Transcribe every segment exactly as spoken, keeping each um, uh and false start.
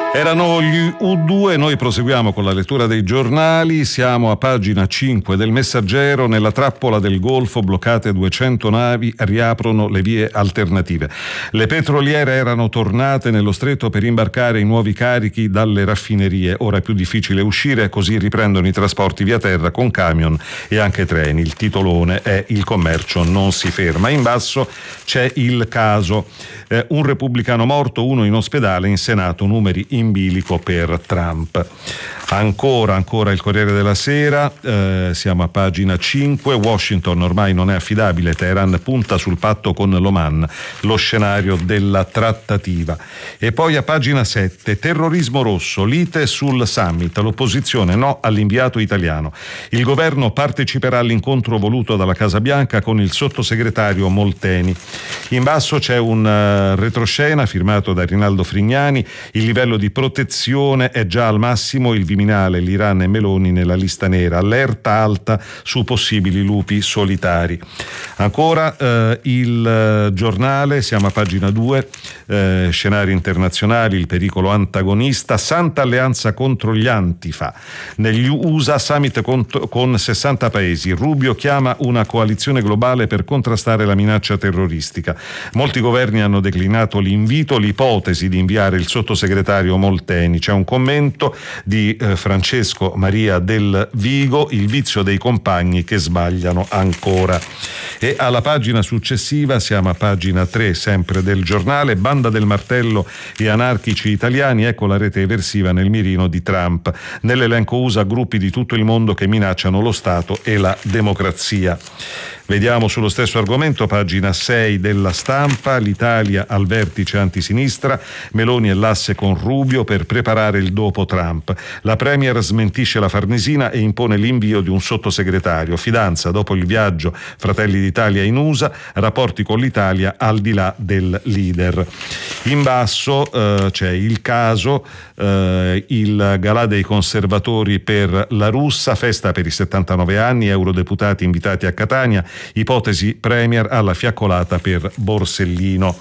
Erano gli U due, noi proseguiamo con la lettura dei giornali, siamo a pagina cinque del Messaggero. Nella trappola del Golfo bloccate duecento navi, riaprono le vie alternative. Le petroliere erano tornate nello stretto per imbarcare i nuovi carichi dalle raffinerie, ora è più difficile uscire, così riprendono i trasporti via terra con camion e anche treni. Il titolone è "Il commercio non si ferma". In basso c'è il caso, eh, un repubblicano morto, uno in ospedale, in Senato numeri in bilico per Trump. Ancora, ancora il Corriere della Sera, eh, siamo a pagina cinque. Washington ormai non è affidabile, Teheran punta sul patto con l'Oman, lo scenario della trattativa. E poi a pagina sette, terrorismo rosso, lite sul summit, l'opposizione no all'inviato italiano. Il governo parteciperà all'incontro voluto dalla Casa Bianca con il sottosegretario Molteni. In basso c'è un uh, retroscena firmato da Rinaldo Frignani, il livello di protezione è già al massimo, il Viminale, l'Iran e Meloni nella lista nera, allerta alta su possibili lupi solitari. Ancora eh, il eh, giornale, siamo a pagina due, eh, scenari internazionali, il pericolo antagonista, Santa Alleanza contro gli Antifa. Negli U S A summit con, con sessanta paesi, Rubio chiama una coalizione globale per contrastare la minaccia terroristica. Molti governi hanno declinato l'invito, l'ipotesi di inviare il sottosegretario Molteni. C'è un commento di eh, Francesco Maria del Vigo, il vizio dei compagni che sbagliano ancora. E alla pagina successiva, siamo a pagina tre sempre del giornale, banda del martello e anarchici italiani, ecco la rete eversiva nel mirino di Trump. Nell'elenco U S A gruppi di tutto il mondo che minacciano lo Stato e la democrazia. Vediamo sullo stesso argomento, pagina sei della Stampa, l'Italia al vertice antisinistra, Meloni e l'asse con Rubio per preparare il dopo Trump. La Premier smentisce la Farnesina e impone l'invio di un sottosegretario. Fidanza dopo il viaggio Fratelli d'Italia in U S A, rapporti con l'Italia al di là del leader. In basso eh, c'è il caso, eh, il galà dei conservatori per la Russa, festa per i settantanove anni, eurodeputati invitati a Catania, ipotesi Premier alla fiaccolata per Borsellino.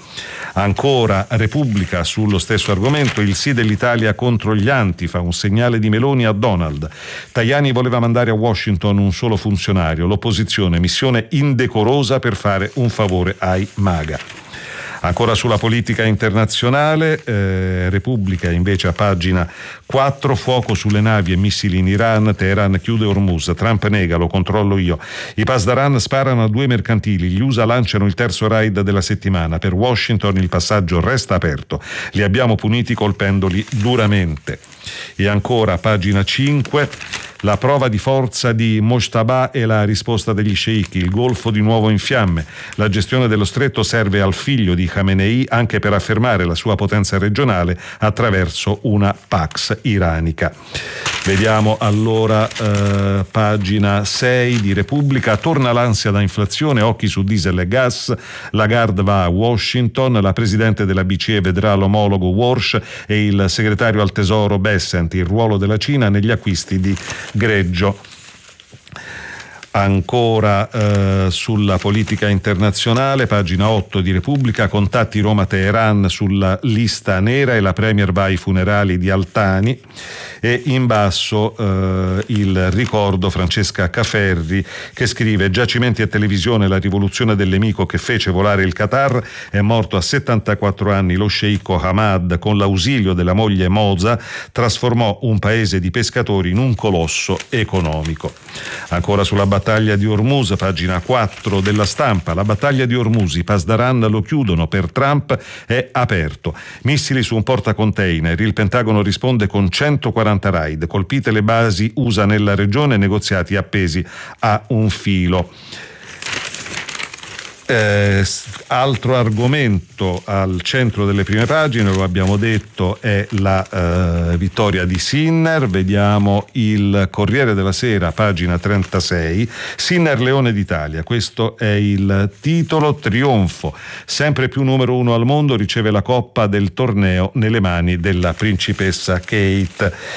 Ancora Repubblica sullo stesso argomento, il sì dell'Italia contro gli Antifa, un segnale di Meloni a Donald. Tajani voleva mandare a Washington un solo funzionario, l'opposizione, missione indecorosa per fare un favore ai MAGA. Ancora sulla politica internazionale, eh, Repubblica invece a pagina quattro, fuoco sulle navi e missili in Iran, Teheran chiude Hormuz, Trump nega, lo controllo io. I Pasdaran sparano a due mercantili, gli U S A lanciano il terzo raid della settimana, per Washington il passaggio resta aperto, li abbiamo puniti colpendoli duramente. E ancora pagina cinque, la prova di forza di Mojtaba e la risposta degli sceicchi, il Golfo di nuovo in fiamme, la gestione dello stretto serve al figlio di Khamenei anche per affermare la sua potenza regionale attraverso una Pax iranica. Vediamo allora eh, pagina sei di Repubblica, torna l'ansia da inflazione, occhi su diesel e gas, Lagarde va a Washington, la presidente della B C E vedrà l'omologo Walsh e il segretario al tesoro Bessent, il ruolo della Cina negli acquisti di greggio. Ancora eh, sulla politica internazionale, pagina otto di Repubblica, contatti Roma-Teheran sulla lista nera e la Premier va ai funerali di Altani. E in basso eh, il ricordo, Francesca Caferri che scrive: giacimenti e televisione, la rivoluzione del nemico che fece volare il Qatar, è morto a settantaquattro anni lo sceicco Hamad, con l'ausilio della moglie Moza trasformò un paese di pescatori in un colosso economico. Ancora sulla battaglia di Hormuz, pagina quattro della Stampa, la battaglia di Hormuz, i Pasdaran lo chiudono, per Trump è aperto, missili su un portacontainer, il Pentagono risponde con centoquaranta raid, colpite le basi U S A nella regione, negoziati appesi a un filo. Eh, altro argomento al centro delle prime pagine, lo abbiamo detto, è la eh, vittoria di Sinner. Vediamo il Corriere della Sera, pagina trentasei, Sinner Leone d'Italia, questo è il titolo, trionfo, sempre più numero uno al mondo, riceve la coppa del torneo nelle mani della principessa Kate.